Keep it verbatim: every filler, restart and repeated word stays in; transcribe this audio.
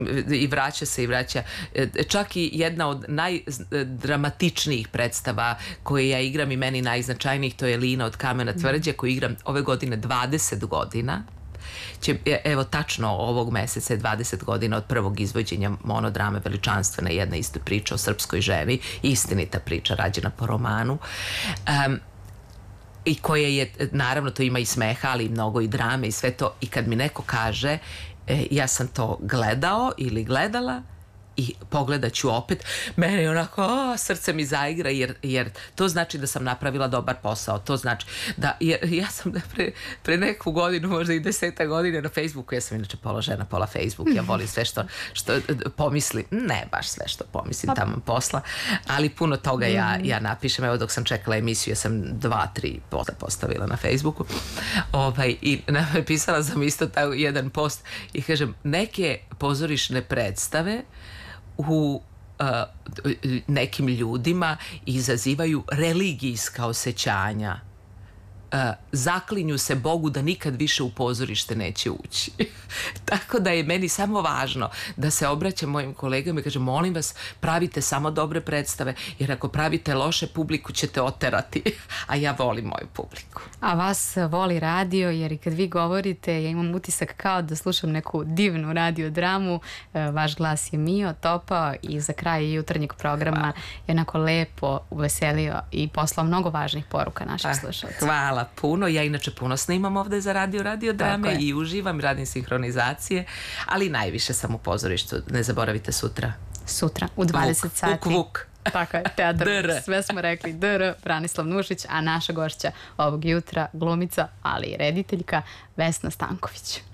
i vraća se i vraća. Čak i jedna od najdramatičnijih predstava koje ja igram i meni najznačajnijih, to je Lina od kamena tvrđe, koju igram ove godine dvadeset godina. Će, evo, tačno ovog meseca je dvadeset godina od prvog izvođenja monodrame Veličanstvena, jedna isto priča o srpskoj ženi, istinita priča rađena po romanu. Um, i koje je, naravno, to ima i smeha, ali i mnogo i drame i sve to. I kad mi neko kaže, e, ja sam to gledao ili gledala i pogledat ću opet, mene je onako, o, srce mi zaigra, jer, jer to znači da sam napravila dobar posao, to znači da, jer ja sam pre, pre neku godinu, možda i deseta godina na Facebooku, ja sam inače pola žena, pola Facebook, ja volim sve što, što pomisli, ne baš sve što pomislim tamo posla, ali puno toga ja, ja napišem. Evo, dok sam čekala emisiju, ja sam dva, tri posta postavila na Facebooku, ovaj, i napisala sam isto tako jedan post i kažem, neke pozorišne predstave u uh, nekim ljudima izazivaju religijska osjećanja. Uh, zaklinju se Bogu da nikad više u pozorište neće ući. Tako da je meni samo važno da se obraćam mojim kolegama i kažem, molim vas, pravite samo dobre predstave, jer ako pravite loše, publiku ćete oterati, a ja volim moju publiku. A vas voli radio, jer i kad vi govorite, ja imam utisak kao da slušam neku divnu radio dramu. Vaš glas je mio, topao i za kraj jutarnjeg programa je onako lepo uveselio i poslao mnogo važnih poruka naših slušalca. Hvala puno. Ja inače puno snimam ovde za radio, radio drame i uživam, radim sinhronizacije, ali najviše sam u pozorištu. Ne zaboravite sutra. Sutra u dvadeset sati. Vuk, vuk. Tako je, teatr. Sve smo rekli. D R Branislav Nušić, a naša gošća ovog jutra glumica, ali i rediteljka Vesna Stanković.